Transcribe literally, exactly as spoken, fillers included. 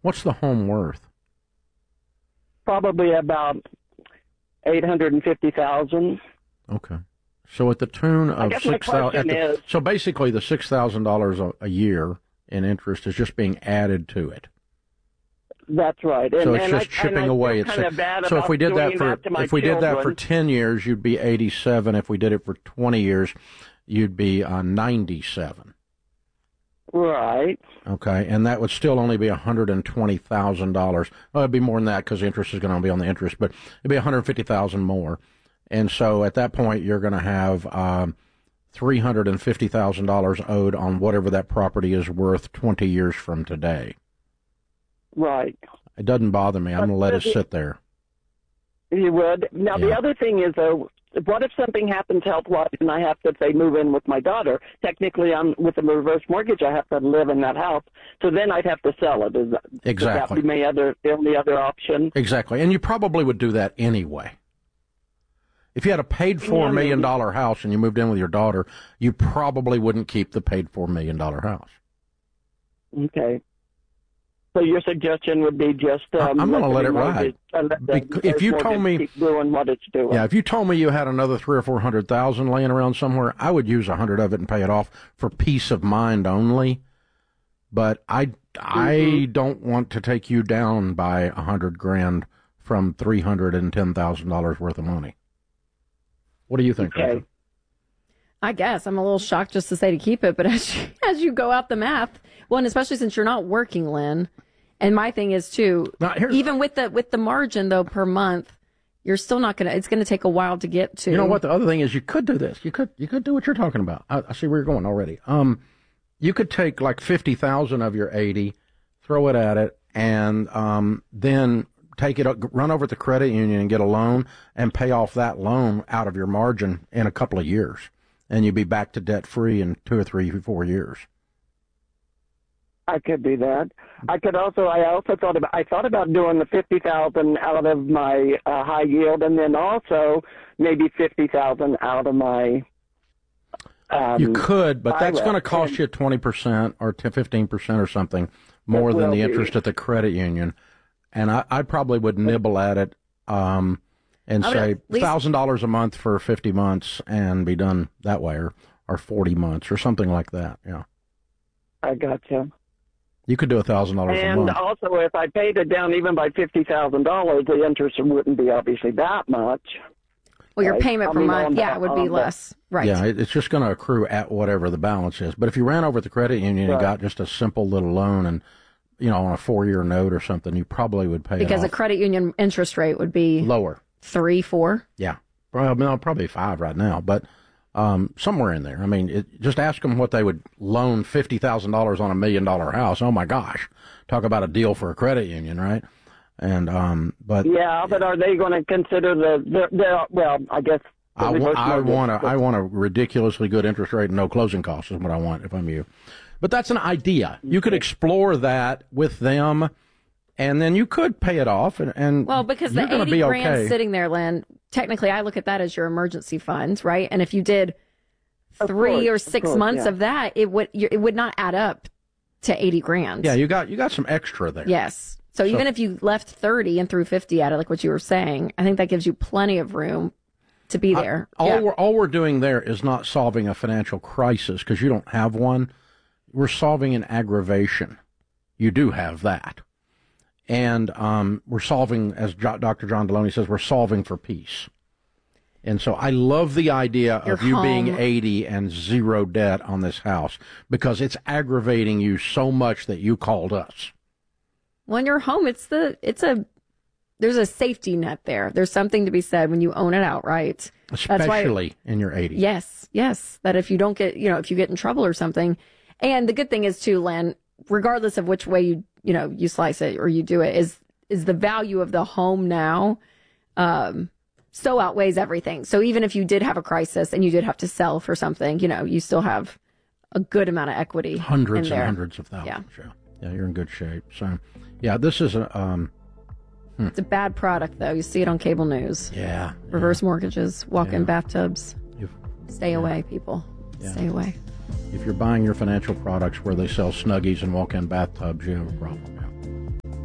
What's the home worth? Probably about eight hundred and fifty thousand. Okay. So at the tune of six thousand, so basically the six thousand dollars a year in interest is just being added to it. That's right. And, so it's and just I, chipping away. It's kind of bad so if we did that for that if we children. did that for ten years, you'd be eighty-seven. If we did it for twenty years, you'd be uh, ninety-seven. Right. Okay, and that would still only be one hundred and twenty thousand dollars. Well, it'd be more than that because the interest is going to be on the interest, but it'd be one hundred fifty thousand more. And so at that point, you're going to have um, three hundred and fifty thousand dollars owed on whatever that property is worth twenty years from today. Right. It doesn't bother me. I'm going to let it sit there. You would. Now, yeah. The other thing is, though, what if something happens health-wise and I have to, say, move in with my daughter? Technically, I'm with a reverse mortgage. I have to live in that house. So then I'd have to sell it. Is that, exactly. Would that be my other, the only other option? Exactly. And you probably would do that anyway. If you had a paid-for yeah, million dollar house and you moved in with your daughter, you probably wouldn't keep the paid-for million dollar house. Okay. So your suggestion would be just um, I'm going to let it ride. ride. If you told me, keep doing what it's doing. Yeah, if you told me you had another three or four hundred thousand laying around somewhere, I would use a hundred of it and pay it off for peace of mind only. But I, mm-hmm. I don't want to take you down by a hundred grand from three hundred and ten thousand dollars worth of money. What do you think? Okay. Rachel? I guess I'm a little shocked just to say to keep it, but as you, as you go out the math, well, and especially since you're not working, Lynn, and my thing is too, now, even with the with the margin though per month, you're still not gonna. It's gonna take a while to get to. You know what? The other thing is, you could do this. You could you could do what you're talking about. I, I see where you're going already. Um, you could take like fifty thousand of your eighty, throw it at it, and um, then take it, run over to the credit union and get a loan and pay off that loan out of your margin in a couple of years. And you'd be back to debt free in two or three, four years. I could do that. I could also. I also thought about. I thought about doing the fifty thousand out of my uh, high yield, and then also maybe fifty thousand out of my. Um, you could, but that's going to cost and, you twenty percent or fifteen percent or something more than the be. interest at the credit union, and I, I probably would nibble at it. Um, And say thousand dollars a month for fifty months and be done that way, or or forty months or something like that. Yeah, I gotcha. You could do a thousand dollars a month. And also, if I paid it down even by fifty thousand dollars, the interest wouldn't be obviously that much. Well, your right? payment I per mean, month, yeah, that, it would be less. That. Right. Yeah, it, it's just going to accrue at whatever the balance is. But if you ran over at the credit union right. and got just a simple little loan and, you know, on a four-year note or something, you probably would pay because it a credit union interest rate would be lower. Three, four? Yeah. Well, no, probably five right now, but um, somewhere in there. I mean, it, just ask them what they would loan fifty thousand dollars on a million-dollar house. Oh, my gosh. Talk about a deal for a credit union, right? And um, but Yeah, but are they going to consider the, the, the well, I guess... I, wa- I want a, I want a ridiculously good interest rate and no closing costs is what I want if I'm you. But that's an idea. You could explore that with them, and then you could pay it off. And, and well, because the eighty grand okay. sitting there, Lynn, technically I look at that as your emergency funds, right? And if you did three course, or six course, months yeah. of that, it would it would not add up to eighty grand. Yeah, you got you got some extra there. Yes. So, so even if you left thirty and threw fifty at it, like what you were saying, I think that gives you plenty of room to be there. I, all, yeah. we're, all we're doing there is not solving a financial crisis because you don't have one. We're solving an aggravation. You do have that. And um, we're solving, as Jo- Doctor John Deloney says, we're solving for peace. And so I love the idea Your of you home. being eighty and zero debt on this house because it's aggravating you so much that you called us. When you're home, it's the it's a there's a safety net there. There's something to be said when you own it outright. Especially That's why, in your eighties. Yes, yes. That if you don't get, you know, if you get in trouble or something. And the good thing is, too, Len, regardless of which way you, you know, you slice it or you do it, is is the value of the home now um, so outweighs everything. So even if you did have a crisis and you did have to sell for something, you know, you still have a good amount of equity. Hundreds in there. and hundreds of thousands. Yeah. yeah. Yeah, you're in good shape. So, yeah, this is a... Um, Hmm. It's a bad product, though. You see it on cable news. Yeah. Reverse yeah. mortgages, walk-in yeah. bathtubs. You've, Stay yeah. away, people. Yeah. Stay away. If you're buying your financial products where they sell Snuggies and walk-in bathtubs, you have a problem.